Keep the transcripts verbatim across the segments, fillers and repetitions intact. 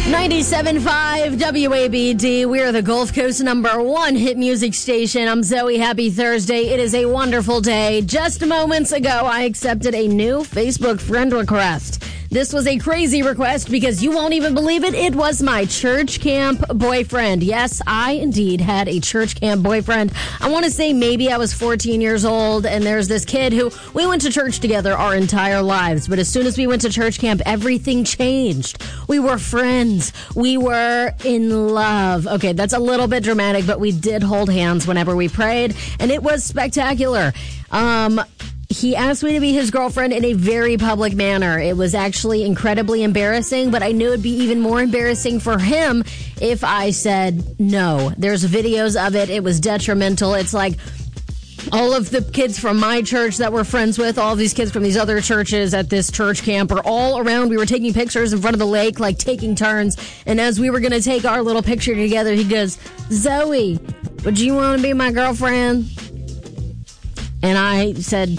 ninety-seven point five W A B D. We are the Gulf Coast number one hit music station. I'm Zoe. Happy Thursday. It is a wonderful day. Just moments ago, I accepted a new Facebook friend request. This was a crazy request because you won't even believe it. It was my church camp boyfriend. Yes, I indeed had a church camp boyfriend. I want to say maybe I was fourteen years old, and there's this kid who we went to church together our entire lives. But as soon as we went to church camp, everything changed. We were friends. We were in love. Okay, that's a little bit dramatic, but we did hold hands whenever we prayed, and it was spectacular. Um... He asked me to be his girlfriend in a very public manner. It was actually incredibly embarrassing, but I knew it'd be even more embarrassing for him if I said no. There's videos of it. It was detrimental. It's like all of the kids from my church that we're friends with, all of these kids from these other churches at this church camp are all around. We were taking pictures in front of the lake, like taking turns. And as we were going to take our little picture together, he goes, "Zoe, would you want to be my girlfriend?" And I said,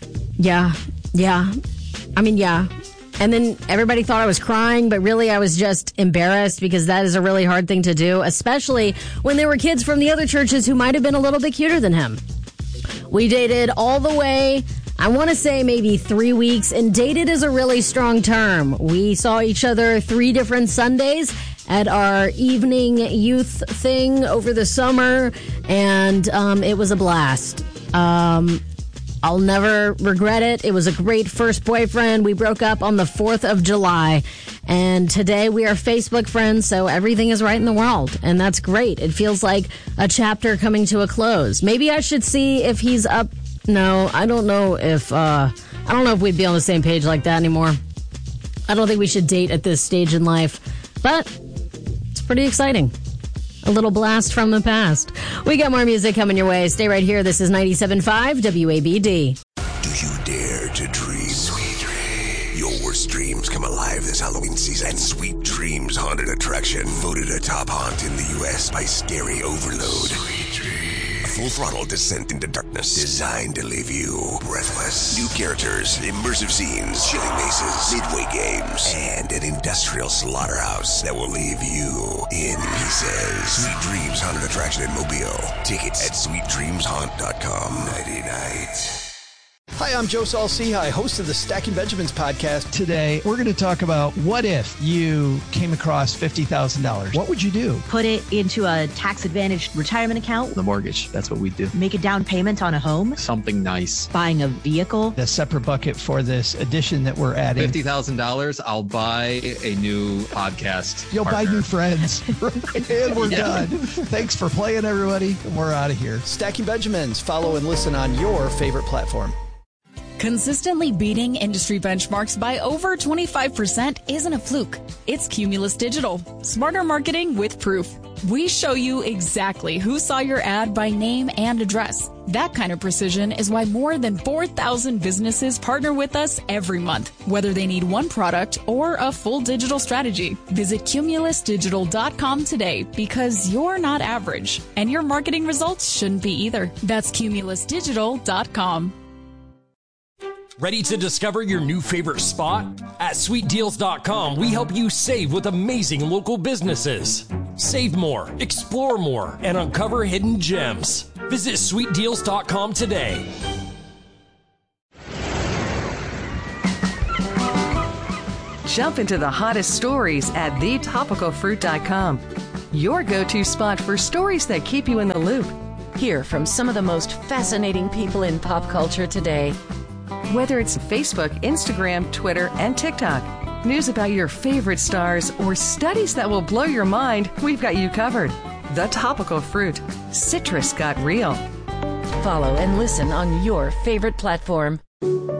Yeah, yeah. I mean, yeah. And then everybody thought I was crying, but really I was just embarrassed because that is a really hard thing to do, especially when there were kids from the other churches who might have been a little bit cuter than him. We dated all the way, I want to say maybe three weeks, and dated is a really strong term. We saw each other three different Sundays at our evening youth thing over the summer, and um, it was a blast. Um... I'll never regret it. It was a great first boyfriend. We broke up on the fourth of July. And today we are Facebook friends, so everything is right in the world. And that's great. It feels like a chapter coming to a close. Maybe I should see if he's up. No, I don't know if, uh, I don't know if we'd be on the same page like that anymore. I don't think we should date at this stage in life. But it's pretty exciting. A little blast from the past. We got more music coming your way. Stay right here. This is ninety-seven point five W A B D. Do you dare to dream? Sweet dreams. Your worst dreams come alive this Halloween season. Sweet Dreams Haunted Attraction. Voted a top haunt in the U S by Scary Overload. Sweet Dreams. A full-throttle descent into darkness designed to leave you breathless. New characters, immersive scenes, chilling mazes, midway games, and an industrial slaughterhouse that will leave you in pieces. Sweet Dreams Haunted Attraction in Mobile. Tickets at sweet dreams haunt dot com. Nighty night. Hi, I'm Joe Saul-Sehy, host of the Stacking Benjamins podcast. Today, we're going to talk about what if you came across fifty thousand dollars? What would you do? Put it into a tax-advantaged retirement account. The mortgage, that's what we do. Make a down payment on a home. Something nice. Buying a vehicle. A separate bucket for this edition that we're adding. fifty thousand dollars, I'll buy a new podcast You'll partner. buy new friends. And we're Yeah. done. Thanks for playing, everybody. And we're out of here. Stacking Benjamins. Follow and listen on your favorite platform. Consistently beating industry benchmarks by over twenty-five percent isn't a fluke. It's Cumulus Digital. Smarter marketing with proof. We show you exactly who saw your ad by name and address. That kind of precision is why more than four thousand businesses partner with us every month, whether they need one product or a full digital strategy. Visit cumulus digital dot com today because you're not average, and your marketing results shouldn't be either. That's cumulus digital dot com. Ready to discover your new favorite spot? At sweet deals dot com, we help you save with amazing local businesses. Save more, explore more, and uncover hidden gems. Visit sweet deals dot com today. Jump into the hottest stories at the topical fruit dot com. Your go-to spot for stories that keep you in the loop. Hear from some of the most fascinating people in pop culture today. Whether it's Facebook, Instagram, Twitter, and TikTok, news about your favorite stars, or studies that will blow your mind, we've got you covered. The Topical Fruit. Citrus got real. Follow and listen on your favorite platform.